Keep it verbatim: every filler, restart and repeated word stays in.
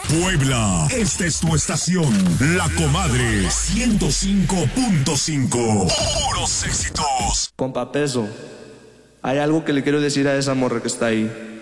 Puebla, esta es tu estación, La Comadre ciento cinco punto cinco. Puros éxitos. Compa Peso, hay algo que le quiero decir a esa morra que está ahí.